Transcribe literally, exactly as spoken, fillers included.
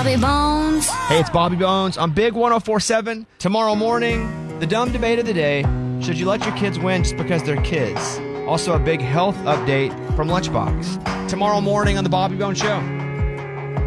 Bobby Bones. Hey, it's Bobby Bones on Big one oh four seven. Tomorrow morning, the dumb debate of the day. Should you let your kids win just because they're kids? Also, a big health update from Lunchbox. Tomorrow morning on the Bobby Bones Show.